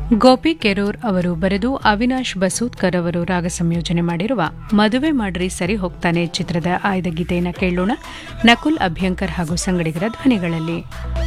ಗೋಪಿ ಕೆರೂರ್ ಅವರು ಬರೆದು ಅವಿನಾಶ್ ಬಸೂದ್ಕರ್ ಅವರು ರಾಗ ಸಂಯೋಜನೆ ಮಾಡಿರುವ ಮದುವೆ ಮಾಡ್ರಿ ಸರಿ ಹೋಗ್ತಾನೆ ಚಿತ್ರದ ಆಯ್ದ ಗೀತೆಯನ್ನು ಕೇಳೋಣ. ನಕುಲ್ ಅಭ್ಯಂಕರ್ ಹಾಗೂ ಸಂಗಡಿಗರ ಧ್ವನಿಗಳಲ್ಲಿ.